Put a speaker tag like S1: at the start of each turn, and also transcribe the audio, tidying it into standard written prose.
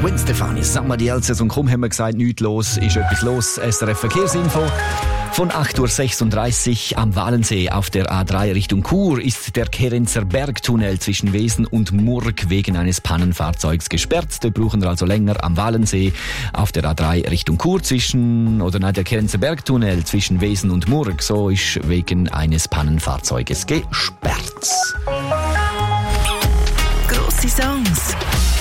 S1: Gwen Stefani, Summer die Elsass und kaum haben wir gesagt, nichts los, ist etwas los. SRF Verkehrsinfo. Von 8.36 Uhr am Walensee auf der A3 Richtung Chur ist der Kerenzer Bergtunnel zwischen Wesen und Murg wegen eines Pannenfahrzeugs gesperrt. Dort brauchen wir also länger am Walensee auf der A3 Richtung Chur der Kerenzer Bergtunnel zwischen Wesen und Murg. So ist wegen eines Pannenfahrzeuges gesperrt.
S2: Grosse Songs.